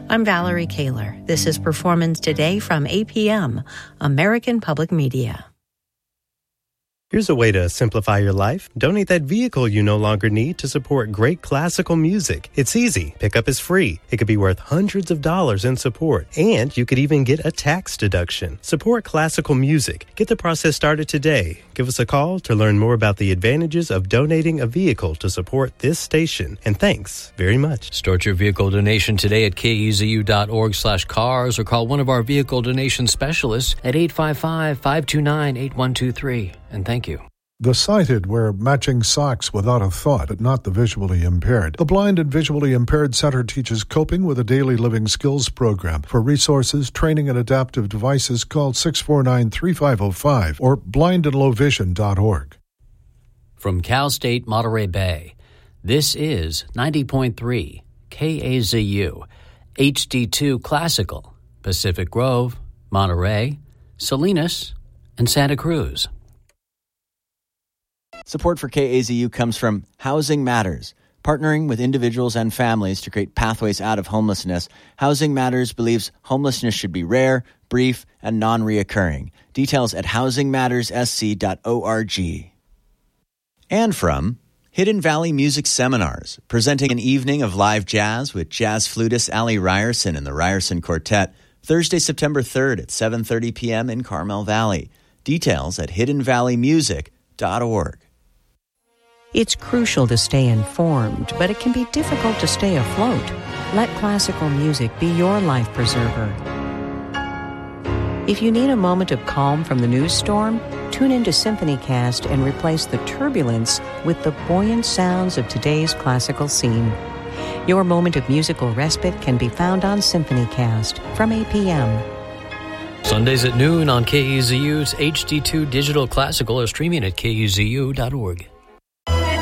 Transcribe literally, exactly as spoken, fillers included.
I'm Valerie Kaler. This is Performance Today from A P M, American Public Media. Here's a way to simplify your life. Donate that vehicle you no longer need to support great classical music. It's easy. Pickup is free. It could be worth hundreds of dollars in support. And you could even get a tax deduction. Support classical music. Get the process started today. Give us a call to learn more about the advantages of donating a vehicle to support this station. And thanks very much. Start your vehicle donation today at kezu.org slash cars or call one of our vehicle donation specialists at eight five five, five two nine, eight one two three. And thank you. The sighted wear matching socks without a thought, but not the visually impaired. The Blind and Visually Impaired Center teaches coping with a daily living skills program. For resources, training, and adaptive devices, call six four nine, three five zero five or blind and low vision dot org. From Cal State Monterey Bay, this is ninety point three K A Z U, H D two Classical, Pacific Grove, Monterey, Salinas, and Santa Cruz. Support for K A Z U comes from Housing Matters. Partnering with individuals and families to create pathways out of homelessness, Housing Matters believes homelessness should be rare, brief, and non-reoccurring. Details at housing matters s c dot org. And from Hidden Valley Music Seminars, presenting an evening of live jazz with jazz flutist Allie Ryerson and the Ryerson Quartet, Thursday, September third at seven thirty p.m. in Carmel Valley. Details at hidden valley music dot org. It's crucial to stay informed, but it can be difficult to stay afloat. Let classical music be your life preserver. If you need a moment of calm from the news storm, tune into SymphonyCast and replace the turbulence with the buoyant sounds of today's classical scene. Your moment of musical respite can be found on SymphonyCast from A P M. Sundays at noon on K E Z U's H D two Digital Classical or streaming at K E Z U dot org.